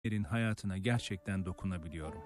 hayatına gerçekten dokunabiliyorum.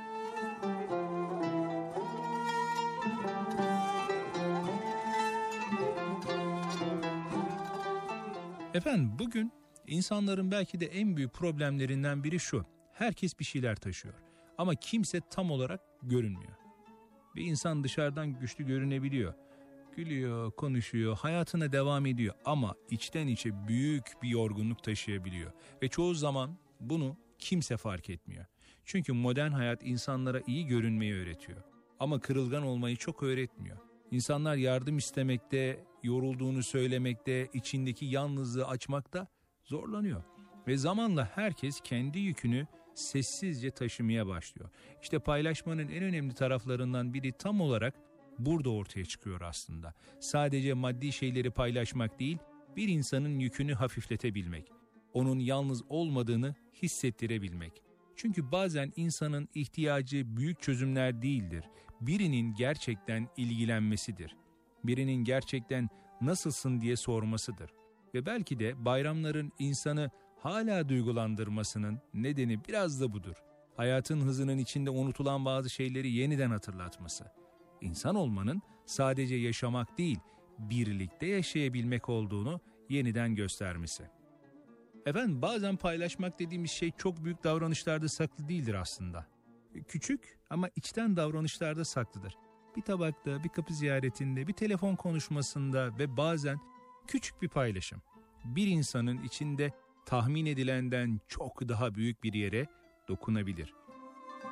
Efendim, bugün insanların belki de en büyük problemlerinden biri şu: herkes bir şeyler taşıyor ama kimse tam olarak görünmüyor. Bir insan dışarıdan güçlü görünebiliyor, gülüyor, konuşuyor, hayatına devam ediyor ama içten içe büyük bir yorgunluk taşıyabiliyor ve çoğu zaman bunu kimse fark etmiyor. Çünkü modern hayat insanlara iyi görünmeyi öğretiyor ama kırılgan olmayı çok öğretmiyor. İnsanlar yardım istemekte, yorulduğunu söylemekte, içindeki yalnızlığı açmakta zorlanıyor. Ve zamanla herkes kendi yükünü sessizce taşımaya başlıyor. İşte paylaşmanın en önemli taraflarından biri tam olarak burada ortaya çıkıyor aslında. Sadece maddi şeyleri paylaşmak değil, bir insanın yükünü hafifletebilmek, onun yalnız olmadığını hissettirebilmek. Çünkü bazen insanın ihtiyacı büyük çözümler değildir. Birinin gerçekten ilgilenmesidir. Birinin gerçekten nasılsın diye sormasıdır. Ve belki de bayramların insanı hala duygulandırmasının nedeni biraz da budur. Hayatın hızının içinde unutulan bazı şeyleri yeniden hatırlatması. İnsan olmanın sadece yaşamak değil, birlikte yaşayabilmek olduğunu yeniden göstermesi. Efendim, bazen paylaşmak dediğimiz şey çok büyük davranışlarda saklı değildir aslında. Küçük ama içten davranışlarda saklıdır. Bir tabakta, bir kapı ziyaretinde, bir telefon konuşmasında ve bazen küçük bir paylaşım bir insanın içinde tahmin edilenden çok daha büyük bir yere dokunabilir.